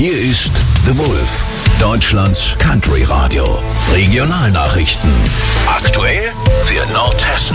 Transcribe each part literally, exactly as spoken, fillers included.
Hier ist The Wolf, Deutschlands Country Radio. Regionalnachrichten. Aktuell für Nordhessen.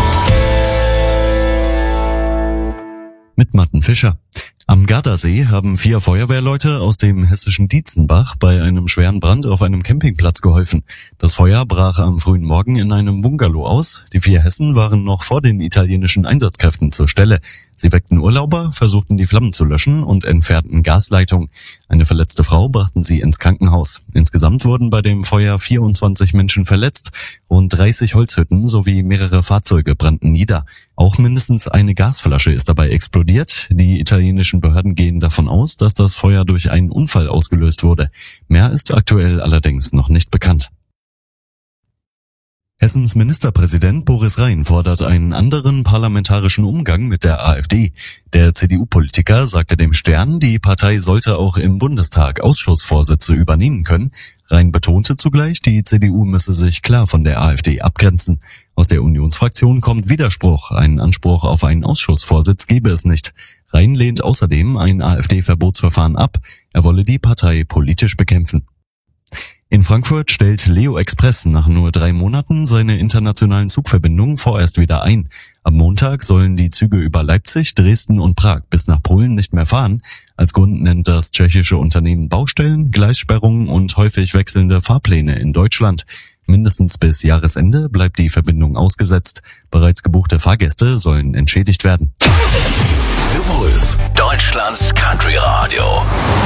Mit Martin Fischer. Am Gardasee haben vier Feuerwehrleute aus dem hessischen Dietzenbach bei einem schweren Brand auf einem Campingplatz geholfen. Das Feuer brach am frühen Morgen in einem Bungalow aus. Die vier Hessen waren noch vor den italienischen Einsatzkräften zur Stelle. Sie weckten Urlauber, versuchten die Flammen zu löschen und entfernten Gasleitungen. Eine verletzte Frau brachten sie ins Krankenhaus. Insgesamt wurden bei dem Feuer vierundzwanzig Menschen verletzt und dreißig Holzhütten sowie mehrere Fahrzeuge brannten nieder. Auch mindestens eine Gasflasche ist dabei explodiert. Die italienischen Behörden gehen davon aus, dass das Feuer durch einen Unfall ausgelöst wurde. Mehr ist aktuell allerdings noch nicht bekannt. Hessens Ministerpräsident Boris Rhein fordert einen anderen parlamentarischen Umgang mit der AfD. Der C D U-Politiker sagte dem Stern, die Partei sollte auch im Bundestag Ausschussvorsitze übernehmen können. Rhein betonte zugleich, die C D U müsse sich klar von der AfD abgrenzen. Aus der Unionsfraktion kommt Widerspruch. Einen Anspruch auf einen Ausschussvorsitz gebe es nicht. Rhein lehnt außerdem ein AfD-Verbotsverfahren ab. Er wolle die Partei politisch bekämpfen. In Frankfurt stellt Leo Express nach nur drei Monaten seine internationalen Zugverbindungen vorerst wieder ein. Am Montag sollen die Züge über Leipzig, Dresden und Prag bis nach Polen nicht mehr fahren. Als Grund nennt das tschechische Unternehmen Baustellen, Gleissperrungen und häufig wechselnde Fahrpläne in Deutschland. Mindestens bis Jahresende bleibt die Verbindung ausgesetzt. Bereits gebuchte Fahrgäste sollen entschädigt werden. The Wolf, Deutschlands Country Radio.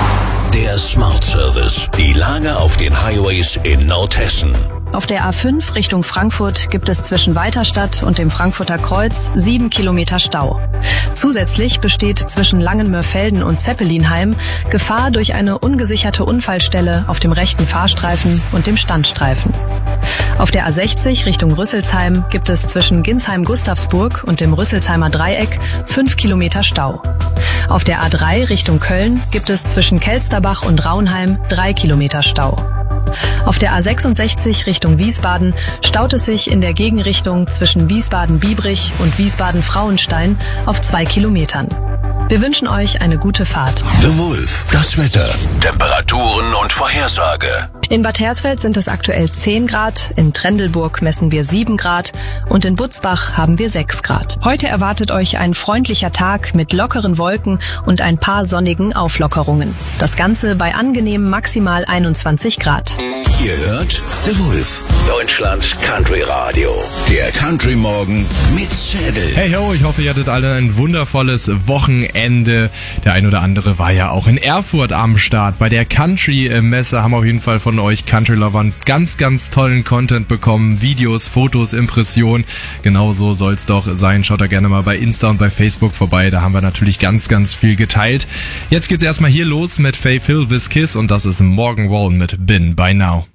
Der Smart Service. Die Lage auf den Highways in Nordhessen. Auf der A fünf Richtung Frankfurt gibt es zwischen Weiterstadt und dem Frankfurter Kreuz sieben Kilometer Stau. Zusätzlich besteht zwischen Langenmörfelden und Zeppelinheim Gefahr durch eine ungesicherte Unfallstelle auf dem rechten Fahrstreifen und dem Standstreifen. Auf der A sechzig Richtung Rüsselsheim gibt es zwischen Ginsheim-Gustavsburg und dem Rüsselsheimer Dreieck fünf Kilometer Stau. Auf der A drei Richtung Köln gibt es zwischen Kelsterbach und Raunheim drei Kilometer Stau. Auf der A sechsundsechzig Richtung Wiesbaden staut es sich in der Gegenrichtung zwischen Wiesbaden-Biebrich und Wiesbaden-Frauenstein auf zwei Kilometern. Wir wünschen euch eine gute Fahrt. The Wolf, das Wetter, Temperaturen und Vorhersage. In Bad Hersfeld sind es aktuell zehn Grad, in Trendelburg messen wir sieben Grad und in Butzbach haben wir sechs Grad. Heute erwartet euch ein freundlicher Tag mit lockeren Wolken und ein paar sonnigen Auflockerungen. Das Ganze bei angenehmen maximal einundzwanzig Grad. Ihr hört The Wolf, Deutschlands Country Radio. Der Country Morgen mit Zedel. Hey ho, ich hoffe, ihr hattet alle ein wundervolles Wochenende. Der ein oder andere war ja auch in Erfurt am Start. Bei der Country-Messe haben auf jeden Fall von euch Country-Lovern ganz, ganz tollen Content bekommen. Videos, Fotos, Impressionen. Genauso soll's doch sein. Schaut da gerne mal bei Insta und bei Facebook vorbei. Da haben wir natürlich ganz, ganz viel geteilt. Jetzt geht's erstmal hier los mit Faith Hill, This Kiss und das ist Morgan Wallen mit Been By Now.